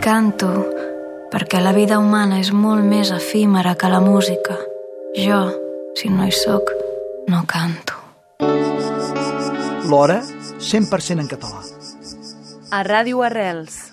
canto perquè la vida humana és molt més efímera que la música. Jo, si no hi soc, no canto. L'Hora, 100% en català. A Ràdio Arrels.